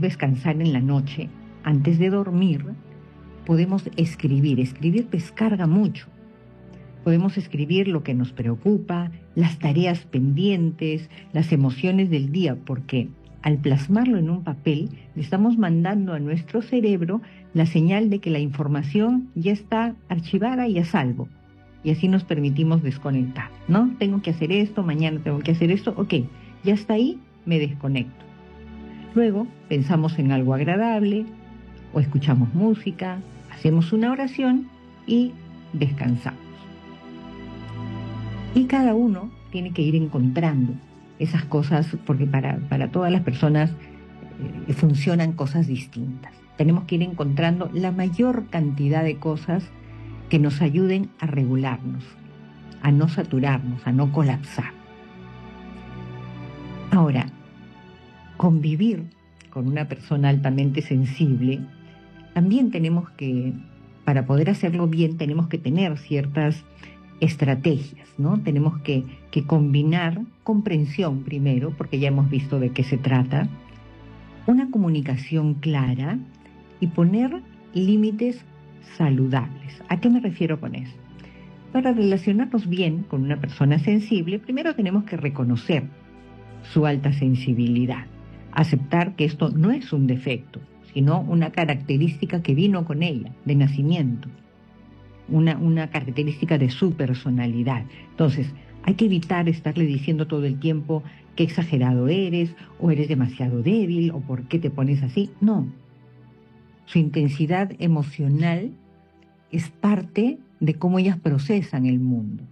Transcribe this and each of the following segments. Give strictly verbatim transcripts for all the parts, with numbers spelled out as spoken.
descansar en la noche, antes de dormir, podemos escribir. Escribir descarga mucho. Podemos escribir lo que nos preocupa, las tareas pendientes, las emociones del día, porque al plasmarlo en un papel, le estamos mandando a nuestro cerebro la señal de que la información ya está archivada y a salvo. Y así nos permitimos desconectar, ¿no? Tengo que hacer esto, mañana tengo que hacer esto, ok, ya está ahí, me desconecto. Luego pensamos en algo agradable, o escuchamos música, hacemos una oración y descansamos. Y cada uno tiene que ir encontrando esas cosas, porque para, para todas las personas eh, funcionan cosas distintas. Tenemos que ir encontrando la mayor cantidad de cosas que nos ayuden a regularnos, a no saturarnos, a no colapsar. Ahora, convivir con una persona altamente sensible, también tenemos que, para poder hacerlo bien, tenemos que tener ciertas estrategias, ¿no? Tenemos que, que combinar comprensión primero, porque ya hemos visto de qué se trata, una comunicación clara y poner límites saludables. ¿A qué me refiero con eso? Para relacionarnos bien con una persona sensible, primero tenemos que reconocer su alta sensibilidad, aceptar que esto no es un defecto, sino una característica que vino con ella, de nacimiento. Una, una característica de su personalidad. Entonces, hay que evitar estarle diciendo todo el tiempo qué exagerado eres, o eres demasiado débil, o por qué te pones así. No. Su intensidad emocional es parte de cómo ellas procesan el mundo.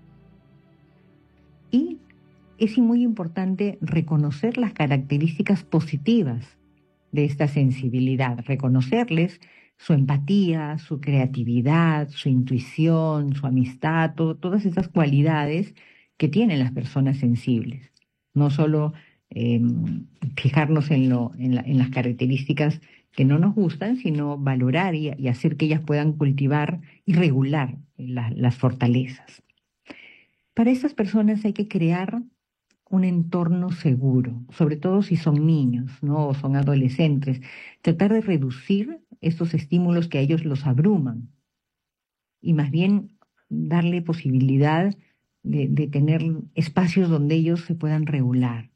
Y es muy importante reconocer las características positivas de esta sensibilidad, reconocerles su empatía, su creatividad, su intuición, su amistad, todo, todas esas cualidades que tienen las personas sensibles. No solo eh, fijarnos en, lo, en, la, en las características que no nos gustan, sino valorar y, y hacer que ellas puedan cultivar y regular la, las fortalezas. Para estas personas hay que crear un entorno seguro, sobre todo si son niños, ¿no? O son adolescentes. Tratar de reducir estos estímulos que a ellos los abruman y más bien darle posibilidad de, de tener espacios donde ellos se puedan regular.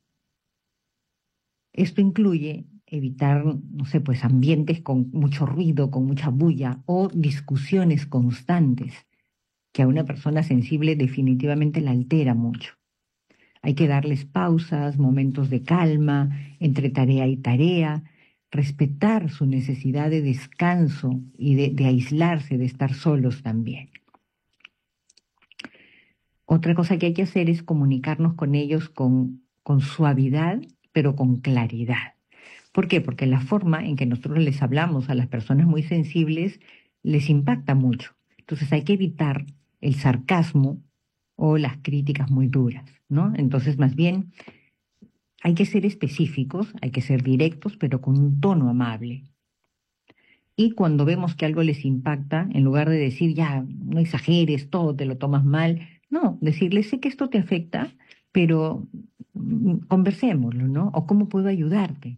Esto incluye evitar, no sé, pues ambientes con mucho ruido, con mucha bulla o discusiones constantes, que a una persona sensible definitivamente la altera mucho. Hay que darles pausas, momentos de calma entre tarea y tarea, respetar su necesidad de descanso y de, de aislarse, de estar solos también. Otra cosa que hay que hacer es comunicarnos con ellos con, con suavidad, pero con claridad. ¿Por qué? Porque la forma en que nosotros les hablamos a las personas muy sensibles les impacta mucho. Entonces hay que evitar el sarcasmo o las críticas muy duras, ¿no? Entonces, más bien, hay que ser específicos, hay que ser directos, pero con un tono amable. Y cuando vemos que algo les impacta, en lugar de decir, ya, no exageres, todo te lo tomas mal, no, decirles, sé que esto te afecta, pero mm, conversémoslo, ¿no? O cómo puedo ayudarte.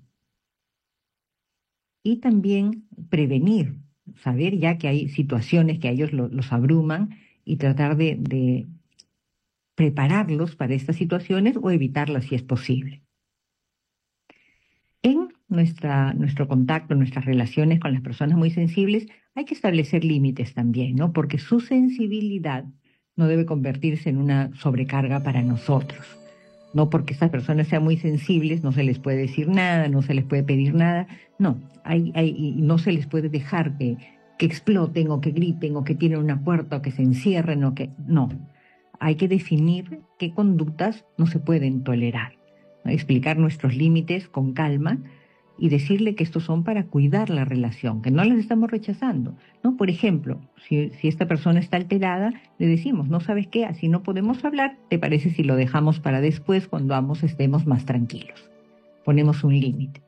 Y también prevenir, saber ya que hay situaciones que a ellos lo, los abruman y tratar de, de prepararlos para estas situaciones o evitarlas si es posible. En nuestra, nuestro contacto, nuestras relaciones con las personas muy sensibles, hay que establecer límites también, ¿no? Porque su sensibilidad no debe convertirse en una sobrecarga para nosotros. No porque estas personas sean muy sensibles, no se les puede decir nada, no se les puede pedir nada. No, hay, hay, no se les puede dejar que, que exploten o que griten o que tiren una puerta o que se encierren o que... No, hay que definir qué conductas no se pueden tolerar, ¿no? Explicar nuestros límites con calma y decirle que estos son para cuidar la relación, que no las estamos rechazando, ¿no? Por ejemplo, si, si esta persona está alterada, le decimos, no sabes qué, así no podemos hablar, ¿te parece si lo dejamos para después cuando ambos estemos más tranquilos? Ponemos un límite.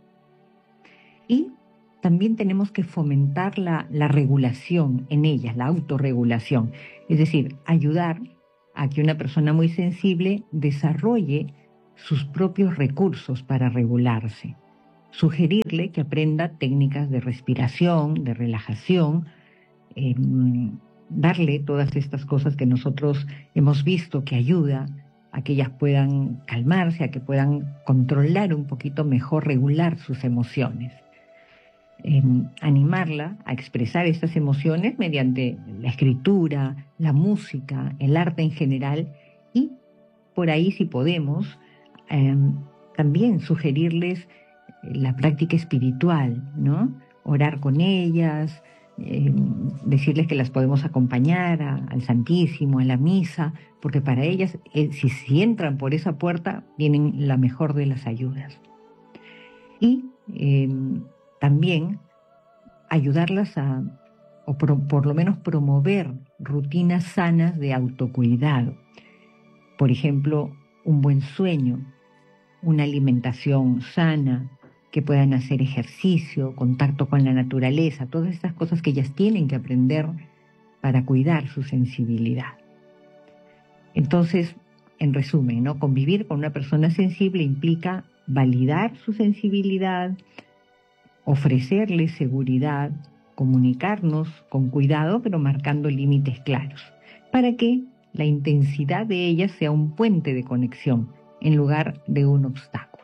Y también tenemos que fomentar la, la regulación en ellas, la autorregulación, es decir, ayudar a que una persona muy sensible desarrolle sus propios recursos para regularse. sugerirle que aprenda técnicas de respiración, de relajación, eh, darle todas estas cosas que nosotros hemos visto que ayuda a que ellas puedan calmarse, a que puedan controlar un poquito mejor, regular sus emociones. Eh, animarla a expresar estas emociones mediante la escritura, la música, el arte en general, y por ahí, si podemos, eh, también sugerirles la práctica espiritual, ¿no? Orar con ellas, eh, decirles que las podemos acompañar a, al Santísimo, a la misa, porque para ellas, eh, si, si entran por esa puerta, tienen la mejor de las ayudas. Y eh, también ayudarlas a, o pro, por lo menos promover rutinas sanas de autocuidado. Por ejemplo, un buen sueño, una alimentación sana, que puedan hacer ejercicio, contacto con la naturaleza, todas estas cosas que ellas tienen que aprender para cuidar su sensibilidad. Entonces, en resumen, ¿no? Convivir con una persona sensible implica validar su sensibilidad, ofrecerle seguridad, comunicarnos con cuidado, pero marcando límites claros, para que la intensidad de ellas sea un puente de conexión en lugar de un obstáculo.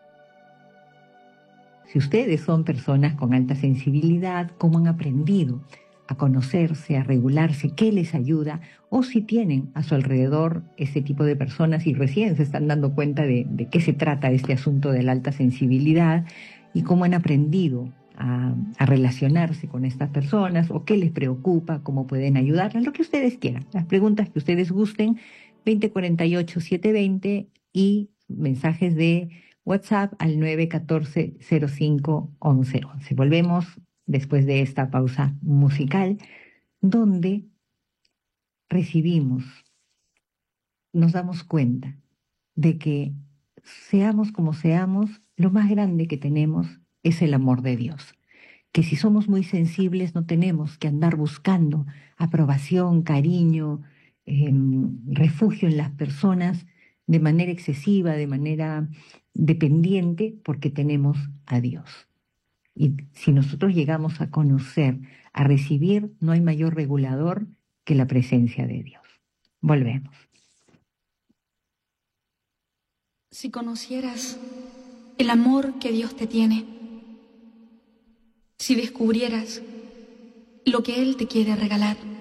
Si ustedes son personas con alta sensibilidad, ¿cómo han aprendido a conocerse, a regularse? ¿Qué les ayuda? O si tienen a su alrededor ese tipo de personas y recién se están dando cuenta de, de qué se trata este asunto de la alta sensibilidad y cómo han aprendido a, a relacionarse con estas personas o qué les preocupa, cómo pueden ayudarlas, lo que ustedes quieran. Las preguntas que ustedes gusten, veinte cuarenta y ocho, setecientos veinte y mensajes de WhatsApp al nueve uno cuatro cero cinco once once. Volvemos después de esta pausa musical, donde recibimos, nos damos cuenta de que seamos como seamos, lo más grande que tenemos es el amor de Dios. Que si somos muy sensibles no tenemos que andar buscando aprobación, cariño, eh, refugio en las personas de manera excesiva, de manera dependiente, porque tenemos a Dios. Y si nosotros llegamos a conocer, a recibir, no hay mayor regulador que la presencia de Dios. Volvemos. Si conocieras el amor que Dios te tiene, si descubrieras lo que Él te quiere regalar,